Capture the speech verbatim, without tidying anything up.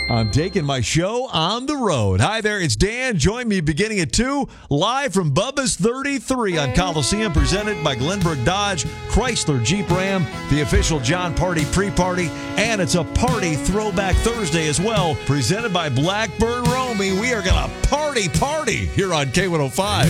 I'm taking my show on the road. Hi there, it's Dan. Join me beginning at two, live from Bubba's thirty-three on Coliseum, presented by Glenbrook Dodge, Chrysler Jeep Ram, the official John Party pre-party, and it's a party throwback Thursday as well, presented by Blackburn Romy. We are going to party, party here on K one oh five.